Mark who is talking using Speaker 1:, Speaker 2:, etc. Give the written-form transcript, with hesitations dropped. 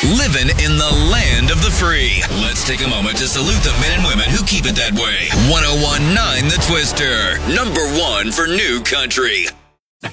Speaker 1: living in the land of the free. Let's take a moment to salute the men and women who keep it that way. 101.9 The Twister, #1 for new country.